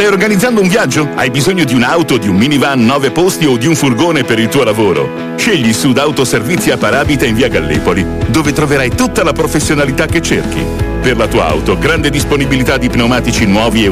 Stai organizzando un viaggio? Hai bisogno di un'auto, di un minivan 9 posti o di un furgone per il tuo lavoro? Scegli Sud Autoservizi a Paravita in via Gallipoli, dove troverai tutta la professionalità che cerchi. Per la tua auto, grande disponibilità di pneumatici nuovi e